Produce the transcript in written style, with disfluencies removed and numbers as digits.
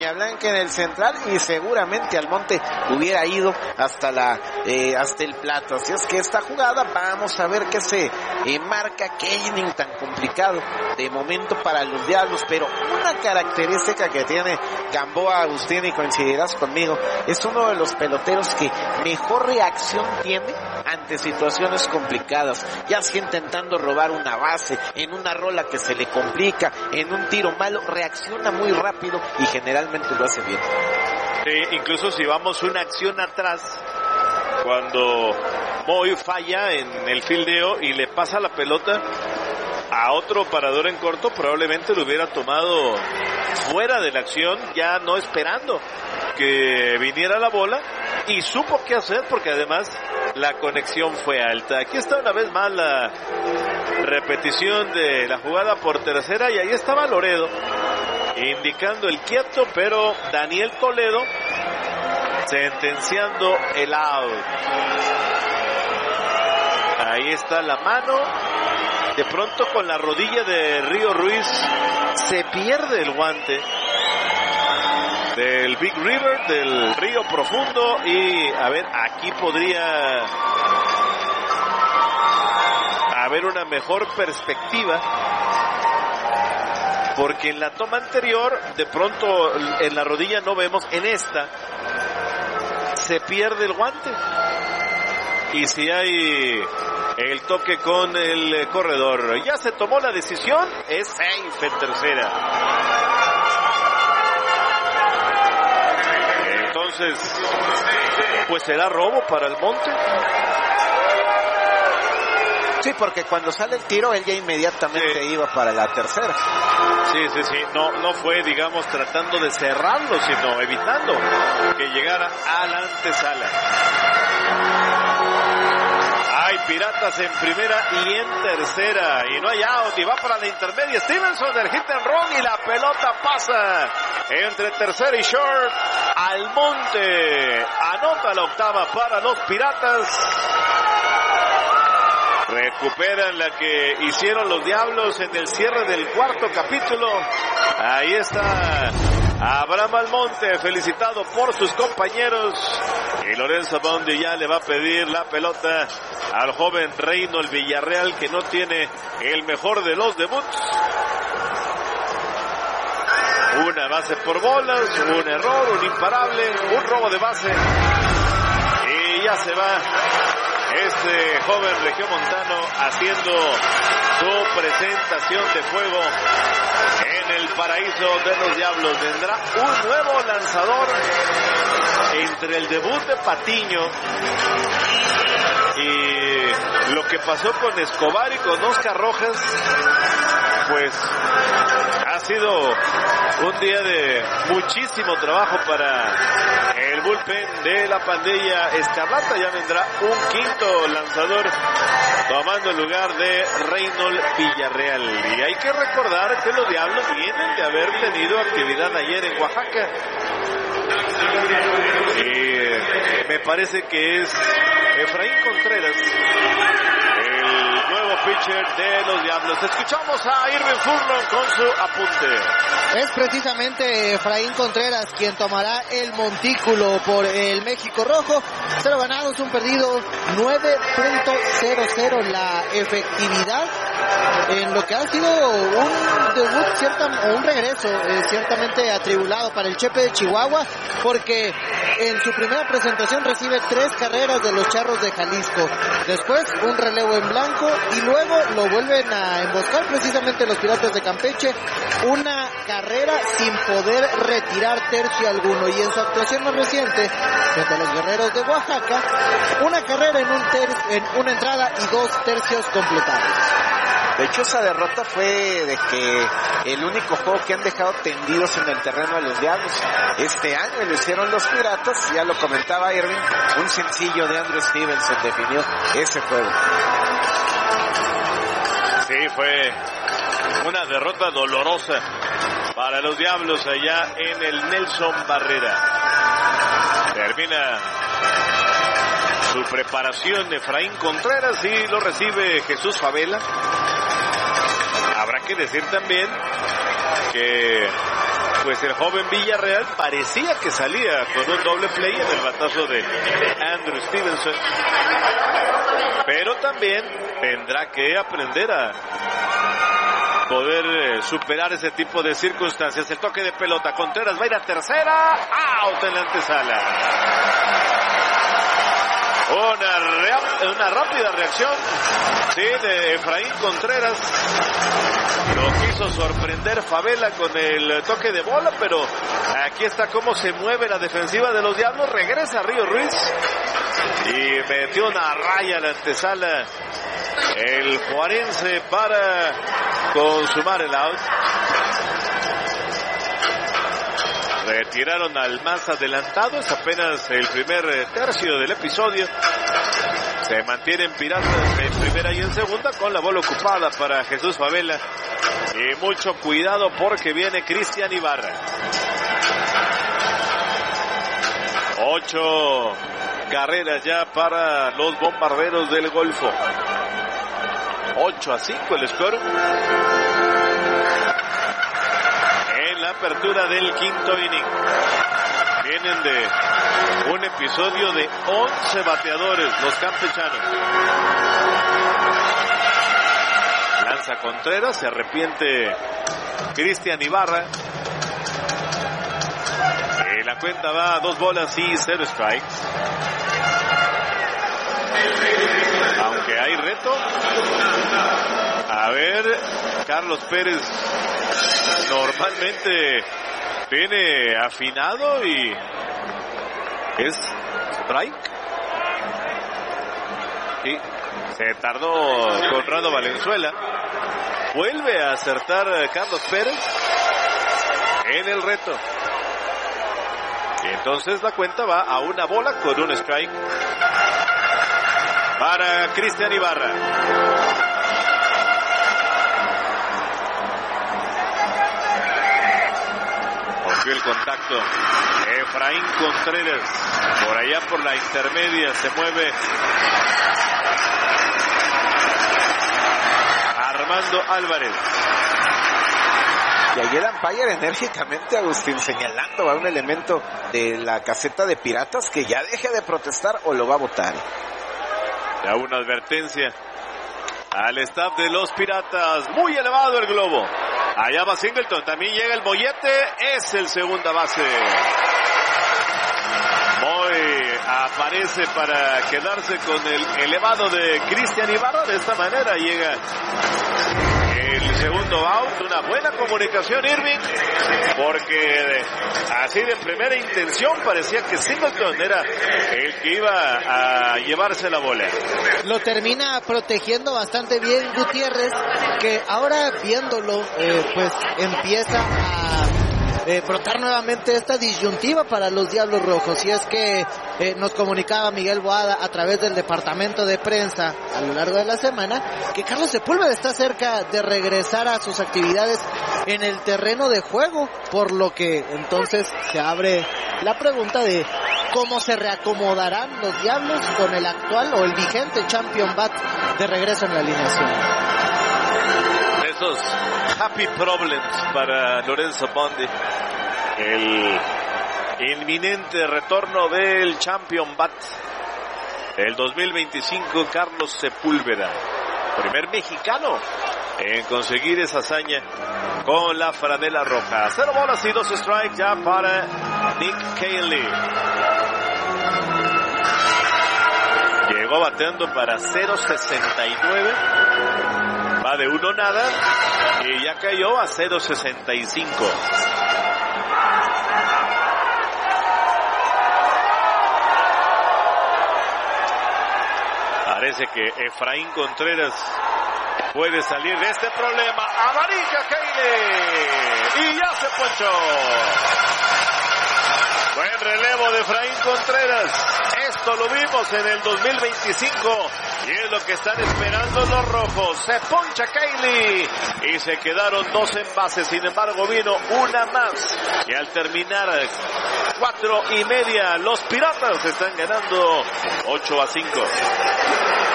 Blanca en el central y seguramente Almonte hubiera ido hasta el plato. Así es que esta jugada, vamos a ver qué se marca, qué inning tan complicado de momento para los Diablos, pero una característica que tiene Gamboa, Agustín, y coincidirás conmigo, es uno de los peloteros que mejor reacción tiene ante situaciones complicadas, ya sea intentando robar una base, en una rola que se le complica, en un tiro malo, reacciona muy rápido y generalmente lo hace bien. Sí, incluso si vamos una acción atrás, cuando Moy falla en el fildeo y le pasa la pelota a otro parador en corto, probablemente lo hubiera tomado fuera de la acción, ya no esperando que viniera la bola, y supo qué hacer porque además la conexión fue alta. Aquí está una vez más la repetición de la jugada por tercera, y ahí estaba Loredo indicando el quieto, pero Daniel Toledo sentenciando el out. Ahí está la mano. De pronto con la rodilla de Río Ruiz se pierde el guante del Big River, del Río Profundo, y a ver, aquí podría haber una mejor perspectiva, porque en la toma anterior de pronto en la rodilla no vemos, en esta se pierde el guante, y si hay el toque con el corredor, ya se tomó la decisión, es safe en tercera. Entonces pues será robo para Almonte. Sí, porque cuando sale el tiro, él ya inmediatamente iba para la tercera. Sí. No fue, digamos, tratando de cerrarlo, sino evitando que llegara a la antesala. Hay Piratas en primera y en tercera, y no hay out, y va para la intermedia Stevenson del hit and run, y la pelota pasa entre tercera y short. Almonte anota la octava para los Piratas. Recuperan la que hicieron los Diablos en el cierre del cuarto capítulo. Ahí está Abraham Almonte, felicitado por sus compañeros. Y Lorenzo Bondi ya le va a pedir la pelota al joven Reynold Villarreal, que no tiene el mejor de los debuts. Una base por bolas, un error, un imparable, un robo de base. Y ya se va este joven regiomontano haciendo su presentación de fuego en el paraíso de los Diablos. Vendrá un nuevo lanzador entre el debut de Patiño y lo que pasó con Escobar y con Oscar Rojas. Pues ha sido un día de muchísimo trabajo para el bullpen de la pandilla escarlata. Ya vendrá un quinto lanzador tomando el lugar de Reynold Villarreal. Y hay que recordar que los Diablos vienen de haber tenido actividad ayer en Oaxaca. Y me parece que es Efraín Contreras, el nuevo pitcher de los Diablos. Escuchamos a Irving Furlong con su apunte. Es precisamente Efraín Contreras quien tomará el montículo por el México Rojo. 0 ganados, 1 perdido, 9.00 la efectividad en lo que ha sido un debut, un regreso ciertamente atribulado para el Chepe de Chihuahua, porque en su primera presentación recibe 3 carreras de los Charros de Jalisco, después un relevo en blanco y luego lo vuelven a emboscar precisamente los Piratas de Campeche, una carrera sin poder retirar tercio alguno, y en su actuación más reciente frente a los Guerreros de Oaxaca, una carrera en una entrada y 2 tercios completados. De hecho, esa derrota fue de que el único juego que han dejado tendidos en el terreno de los Diablos este año lo hicieron los Piratas. Ya lo comentaba Irving, un sencillo de Andrew Stevenson definió ese juego. Sí, fue una derrota dolorosa para los Diablos allá en el Nelson Barrera. Termina su preparación Efraín Contreras y lo recibe Jesús Favela. Habrá que decir también que pues el joven Villarreal parecía que salía con un doble play en el batazo de Andrew Stevenson. Pero también tendrá que aprender a poder superar ese tipo de circunstancias. El toque de pelota, Contreras va a ir a tercera, out en la antesala. Una rápida reacción, sí, de Efraín Contreras. Lo quiso sorprender Favela con el toque de bola, pero aquí está cómo se mueve la defensiva de los Diablos. Regresa Río Ruiz y metió una raya a la antesala el juarense para consumar el out. Retiraron al más adelantado, es apenas el primer tercio del episodio. Se mantienen Piratas en primera y en segunda con la bola ocupada para Jesús Favela. Y mucho cuidado porque viene Cristian Ibarra. 8 carreras ya para los Bombarderos del Golfo. 8-5 el score. En la apertura del quinto inning. Vienen de un episodio de 11 bateadores los campechanos. Lanza Contreras, se arrepiente Cristian Ibarra. Y la cuenta va a 2 bolas y 0 strikes. Aunque hay reto. A ver, Carlos Pérez normalmente viene afinado y es strike. Y se tardó Conrado Valenzuela. Vuelve a acertar Carlos Pérez en el reto. Y entonces la cuenta va a 1 bola con un strike para Cristian Ibarra. Rompió el contacto Efraín Contreras. Por allá por la intermedia se mueve Armando Álvarez. Y ahí el umpire enérgicamente, Agustín, señalando a un elemento de la caseta de Piratas que ya deje de protestar o lo va a botar. Ya una advertencia al staff de los Piratas. Muy elevado el globo. Allá va Singleton. También llega el Mollete. Es el segunda base. Moy aparece para quedarse con el elevado de Cristian Ibarra. De esta manera llega el segundo out. Una buena comunicación, Irving, porque así de primera intención parecía que Singleton era el que iba a llevarse la bola. Lo termina protegiendo bastante bien Gutiérrez, que ahora viéndolo pues empieza a brotar nuevamente esta disyuntiva para los Diablos Rojos. Y es que nos comunicaba Miguel Boada a través del departamento de prensa a lo largo de la semana que Carlos Sepúlveda está cerca de regresar a sus actividades en el terreno de juego, por lo que entonces se abre la pregunta de cómo se reacomodarán los Diablos con el actual o el vigente Champion Bat de regreso en la alineación. Esos happy problems para Lorenzo Bondi. El inminente retorno del Champion Bat del 2025, Carlos Sepúlveda, primer mexicano en conseguir esa hazaña con la franela roja. 0 bolas y 2 strikes ya para Nick Caley. Llegó bateando para 0.69. Va de 1 nada y ya cayó a 0.65. Parece que Efraín Contreras puede salir de este problema. Amarilla Keile y ya se ponchó. Buen relevo de Efraín Contreras. Esto lo vimos en el 2025 y es lo que están esperando los rojos. Se poncha Keile y se quedaron 2 envases. Sin embargo vino una más y al terminar 4:30 los Piratas están ganando 8-5.